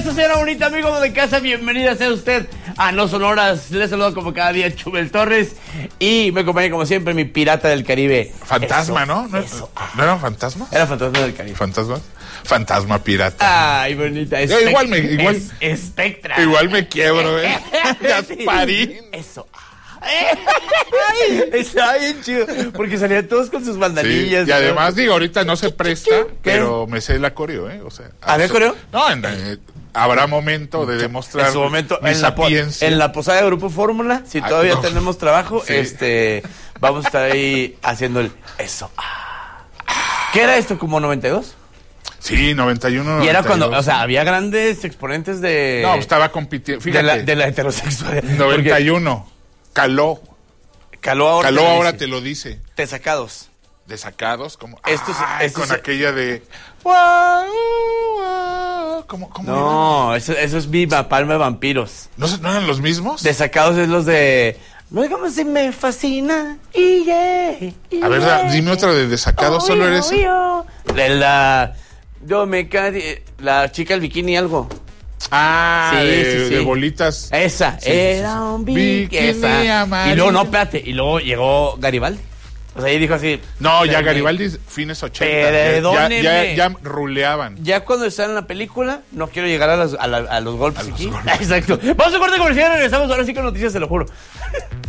eso, señora bonita, amigo de casa, bienvenida sea usted a No Sonoras. Les saludo como cada día Chumel Torres y me acompaña como siempre mi pirata del Caribe. Fantasma, eso, ¿no? Eso. ¿No eran fantasmas? Era Fantasma del Caribe. ¿Fantasmas? Fantasma pirata. Ay, bonita. Igual Espectra. Igual me quiebro, Gasparín. Eso. Está bien chido, porque salían todos con sus bandanillas. Sí, y además, digo, ahorita no se presta, pero me sé la coreo, o sea. ¿Había coreo? No, habrá momento de demostrar en su momento, mi sapiencia. en la posada de Grupo Fórmula, si todavía no. tenemos trabajo, Sí. vamos a estar ahí haciendo el eso. ¿Qué era esto, como 92? Sí, 91, 92. Y era cuando, o sea, había grandes exponentes de... No, estaba compitiendo, fíjate. De la heterosexualidad. 91, Caló ahora te lo dice. Desacados. Desacados, como... Estos con aquella de... ¿Cómo No, eso es Viva, Palma de Vampiros. ¿No eran los mismos? Desacados es los de... No digamos si me fascina y A ver, dime otra de Desacados, solo eres... De la... Yo me cae... La chica del bikini algo. De bolitas. Esa, era un bikini. Y luego, no, espérate, y luego llegó Garibaldi. O sea, ahí dijo así... No, ya Garibaldi, fines 80. Perdóneme. Ya ruleaban. Ya cuando están en la película, no quiero llegar a los golpes aquí. Exacto. Vamos a corte comercial y regresamos ahora sí con noticias, se lo juro.